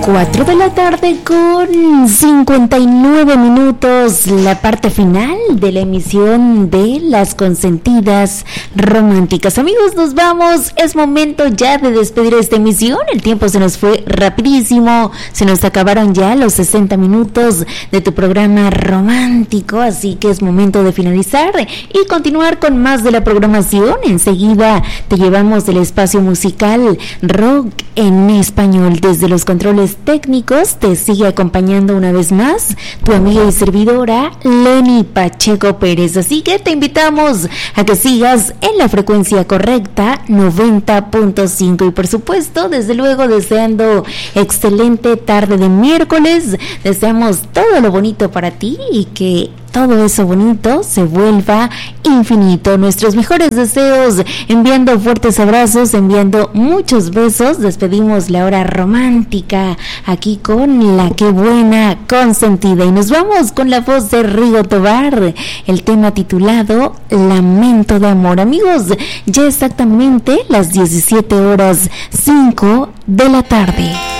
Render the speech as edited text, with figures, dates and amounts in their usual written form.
4 de la tarde con 59 minutos, la parte final de la emisión de Las Consentidas Románticas. Amigos, nos vamos, es momento ya de despedir esta emisión, el tiempo se nos fue rapidísimo, se nos acabaron ya los 60 minutos de tu programa romántico, así que es momento de finalizar y continuar con más de la programación. Enseguida te llevamos el espacio musical Rock en Español. Desde los controles técnicos te sigue acompañando una vez más tu amiga y servidora Lenny Pacheco Pérez, así que te invitamos a que sigas en la frecuencia correcta 90.5 y por supuesto, desde luego, deseando excelente tarde de miércoles. Deseamos todo lo bonito para ti y que todo eso bonito se vuelva infinito. Nuestros mejores deseos, enviando fuertes abrazos, enviando muchos besos. Despedimos la hora romántica aquí con la que buena consentida y nos vamos con la voz de Rigo Tobar, el tema titulado Lamento de Amor. Amigos, ya exactamente las 17:05 de la tarde.